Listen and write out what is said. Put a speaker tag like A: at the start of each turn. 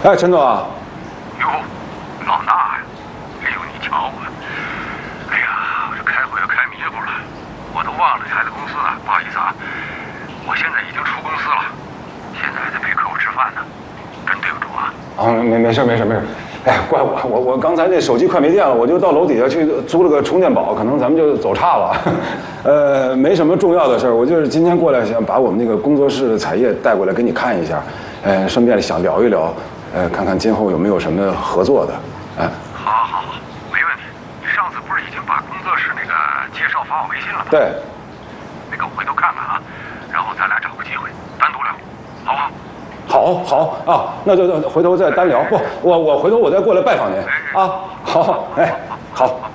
A: 哎，陈总啊。
B: 哟，老衲呀！哎呦，你瞧我，哎呀，我这开会又开迷糊了，我都忘了你还在公司呢。不好意思啊，我现在已经出公司了，现在还在陪客户吃饭呢，真对不住啊。
A: 没事。哎，怪我刚才那手机快没电了，我就到楼底下去租了个充电宝，可能咱们就走岔了。没什么重要的事儿，我就是今天过来想把我们那个工作室的彩页带过来给你看一下，顺便想聊一聊，看看今后有没有什么合作的。哎，
B: 好，没问题。你上次不是已经把工作室那个介绍发我微信了吗？
A: 对。
B: 那个我回头看看啊，然后咱俩找个机会单独聊，好不好？
A: 好啊，那就回头再单聊。不，我回头我再过来拜访您啊。好，哎，好。